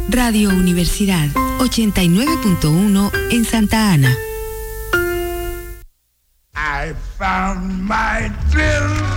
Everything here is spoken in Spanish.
Radio Universidad 89.1 en Santa Ana. I found my thrill.